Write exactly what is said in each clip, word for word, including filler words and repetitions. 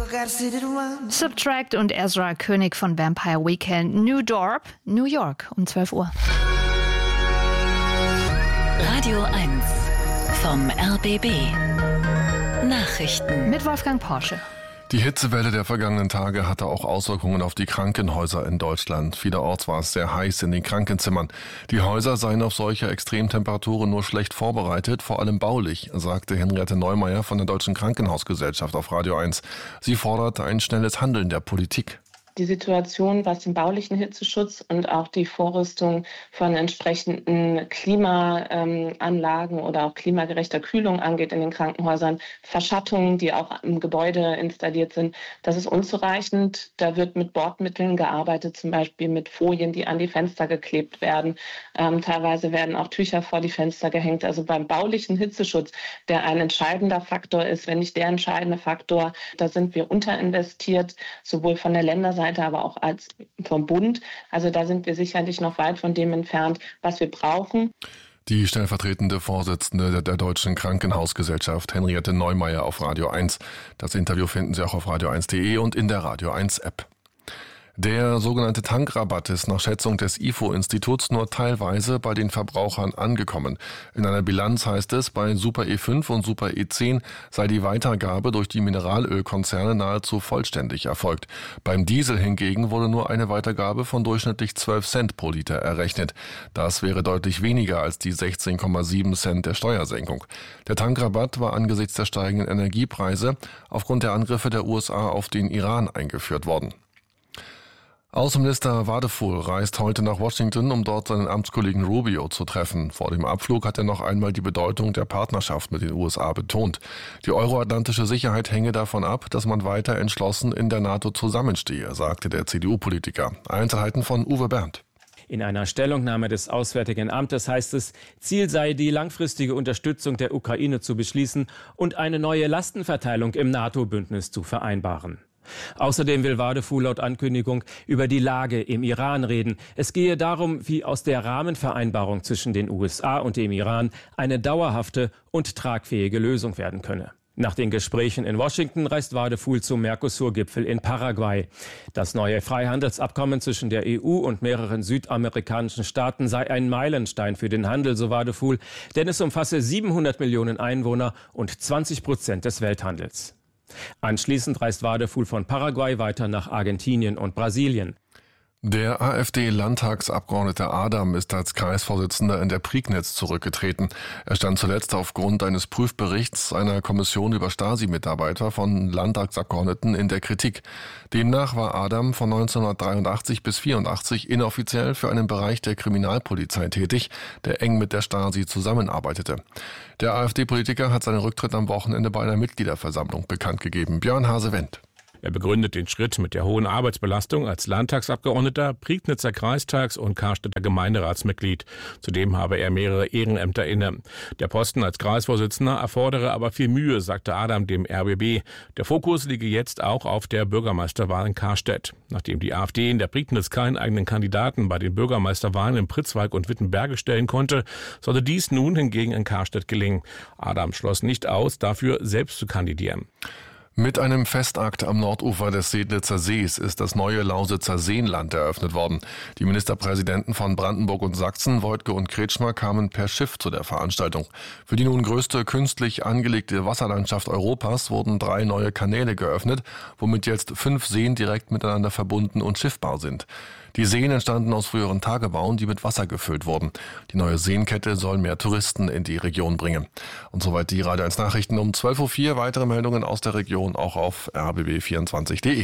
Subtract und Ezra König von Vampire Weekend. New Dorp, New York um zwölf Uhr. Radio eins vom R B B. Nachrichten mit Wolfgang Porsche. Die Hitzewelle der vergangenen Tage hatte auch Auswirkungen auf die Krankenhäuser in Deutschland. Vielerorts war es sehr heiß in den Krankenzimmern. Die Häuser seien auf solche Extremtemperaturen nur schlecht vorbereitet, vor allem baulich, sagte Henriette Neumeier von der Deutschen Krankenhausgesellschaft auf Radio eins. Sie fordert ein schnelles Handeln der Politik. Die Situation, was den baulichen Hitzeschutz und auch die Vorrüstung von entsprechenden Klimaanlagen oder auch klimagerechter Kühlung angeht in den Krankenhäusern, Verschattungen, die auch im Gebäude installiert sind, das ist unzureichend. Da wird mit Bordmitteln gearbeitet, zum Beispiel mit Folien, die an die Fenster geklebt werden. Ähm, teilweise werden auch Tücher vor die Fenster gehängt. Also beim baulichen Hitzeschutz, der ein entscheidender Faktor ist, wenn nicht der entscheidende Faktor, da sind wir unterinvestiert, sowohl von der Länderseite, aber auch als vom Bund. Also da sind wir sicherlich noch weit von dem entfernt, was wir brauchen. Die stellvertretende Vorsitzende der Deutschen Krankenhausgesellschaft, Henriette Neumeier, auf Radio eins. Das Interview finden Sie auch auf radio eins punkt de und in der Radio eins App. Der sogenannte Tankrabatt ist nach Schätzung des I F O-Instituts nur teilweise bei den Verbrauchern angekommen. In einer Bilanz heißt es, bei Super E fünf und Super E zehn sei die Weitergabe durch die Mineralölkonzerne nahezu vollständig erfolgt. Beim Diesel hingegen wurde nur eine Weitergabe von durchschnittlich zwölf Cent pro Liter errechnet. Das wäre deutlich weniger als die sechzehn Komma sieben Cent der Steuersenkung. Der Tankrabatt war angesichts der steigenden Energiepreise aufgrund der Angriffe der U S A auf den Iran eingeführt worden. Außenminister Wadefuhl reist heute nach Washington, um dort seinen Amtskollegen Rubio zu treffen. Vor dem Abflug hat er noch einmal die Bedeutung der Partnerschaft mit den U S A betont. Die euroatlantische Sicherheit hänge davon ab, dass man weiter entschlossen in der NATO zusammenstehe, sagte der C D U-Politiker. Einzelheiten von Uwe Berndt. In einer Stellungnahme des Auswärtigen Amtes heißt es, Ziel sei, die langfristige Unterstützung der Ukraine zu beschließen und eine neue Lastenverteilung im NATO-Bündnis zu vereinbaren. Außerdem will Wadefuhl laut Ankündigung über die Lage im Iran reden. Es gehe darum, wie aus der Rahmenvereinbarung zwischen den U S A und dem Iran eine dauerhafte und tragfähige Lösung werden könne. Nach den Gesprächen in Washington reist Wadefuhl zum Mercosur-Gipfel in Paraguay. Das neue Freihandelsabkommen zwischen der E U und mehreren südamerikanischen Staaten sei ein Meilenstein für den Handel, so Wadefuhl, denn es umfasse siebenhundert Millionen Einwohner und zwanzig Prozent des Welthandels. Anschließend reist Wadefuhl von Paraguay weiter nach Argentinien und Brasilien. Der AfD-Landtagsabgeordnete Adam ist als Kreisvorsitzender in der Prignitz zurückgetreten. Er stand zuletzt aufgrund eines Prüfberichts einer Kommission über Stasi-Mitarbeiter von Landtagsabgeordneten in der Kritik. Demnach war Adam von neunzehnhundertdreiundachtzig bis vierundachtzig inoffiziell für einen Bereich der Kriminalpolizei tätig, der eng mit der Stasi zusammenarbeitete. Der AfD-Politiker hat seinen Rücktritt am Wochenende bei einer Mitgliederversammlung bekannt gegeben. Björn Hase-Wendt. Er begründet den Schritt mit der hohen Arbeitsbelastung als Landtagsabgeordneter, Prignitzer Kreistags- und Karstädter Gemeinderatsmitglied. Zudem habe er mehrere Ehrenämter inne. Der Posten als Kreisvorsitzender erfordere aber viel Mühe, sagte Adam dem R B B. Der Fokus liege jetzt auch auf der Bürgermeisterwahl in Karstedt. Nachdem die AfD in der Prignitz keinen eigenen Kandidaten bei den Bürgermeisterwahlen in Pritzwalk und Wittenberge stellen konnte, sollte dies nun hingegen in Karstedt gelingen. Adam schloss nicht aus, dafür selbst zu kandidieren. Mit einem Festakt am Nordufer des Sedlitzer Sees ist das neue Lausitzer Seenland eröffnet worden. Die Ministerpräsidenten von Brandenburg und Sachsen, Woidke und Kretschmer, kamen per Schiff zu der Veranstaltung. Für die nun größte künstlich angelegte Wasserlandschaft Europas wurden drei neue Kanäle geöffnet, womit jetzt fünf Seen direkt miteinander verbunden und schiffbar sind. Die Seen entstanden aus früheren Tagebauen, die mit Wasser gefüllt wurden. Die neue Seenkette soll mehr Touristen in die Region bringen. Und soweit die Radio eins Nachrichten um zwölf Uhr vier. Weitere Meldungen aus der Region auch auf r b b vierundzwanzig punkt de.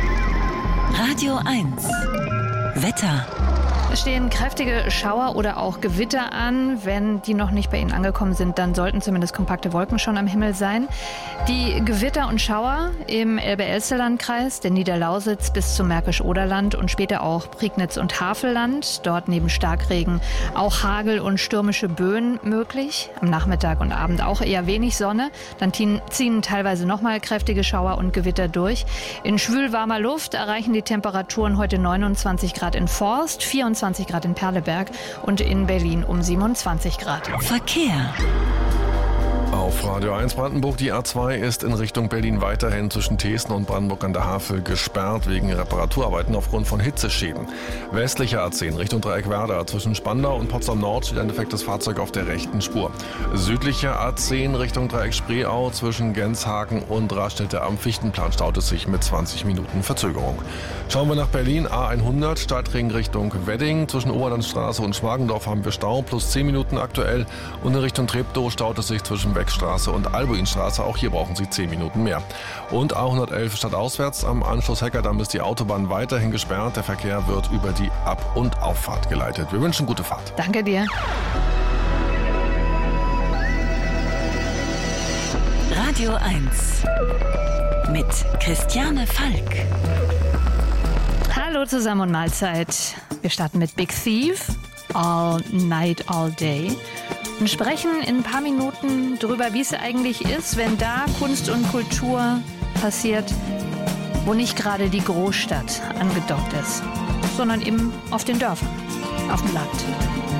Radio eins Wetter. Es stehen kräftige Schauer oder auch Gewitter an. Wenn die noch nicht bei Ihnen angekommen sind, dann sollten zumindest kompakte Wolken schon am Himmel sein. Die Gewitter und Schauer im Elbe-Elster-Landkreis, der Niederlausitz bis zum Märkisch-Oderland und später auch Prignitz und Havelland. Dort neben Starkregen auch Hagel und stürmische Böen möglich. Am Nachmittag und Abend auch eher wenig Sonne. Dann ziehen teilweise nochmal kräftige Schauer und Gewitter durch. In schwülwarmer Luft erreichen die Temperaturen heute neunundzwanzig Grad in Forst, vierundzwanzig Grad in Perleberg und in Berlin um siebenundzwanzig Grad. Verkehr. Auf Radio eins Brandenburg, die A zwei ist in Richtung Berlin weiterhin zwischen Thesen und Brandenburg an der Havel gesperrt wegen Reparaturarbeiten aufgrund von Hitzeschäden. Westliche A zehn Richtung Dreieckwerder zwischen Spandau und Potsdam Nord steht ein defektes Fahrzeug auf der rechten Spur. Südliche A zehn Richtung Dreieck Spreeau zwischen Genshagen und Raststätte am Fichtenplan staut es sich mit zwanzig Minuten Verzögerung. Schauen wir nach Berlin, A hundert Stadtring Richtung Wedding zwischen Oberlandstraße und Schmargendorf haben wir Stau plus zehn Minuten aktuell und in Richtung Treptow staut es sich zwischen Beckstraße und Albuinstraße. Auch hier brauchen Sie zehn Minuten mehr. Und A hundertelf stadtauswärts am Anschluss Heckerdamm ist die Autobahn weiterhin gesperrt. Der Verkehr wird über die Ab- und Auffahrt geleitet. Wir wünschen gute Fahrt. Danke dir. Radio eins mit Christiane Falk. Hallo zusammen und Mahlzeit. Wir starten mit Big Thief, All Night, All Day. Und sprechen in ein paar Minuten darüber, wie es eigentlich ist, wenn da Kunst und Kultur passiert, wo nicht gerade die Großstadt angedockt ist, sondern eben auf den Dörfern, auf dem Land.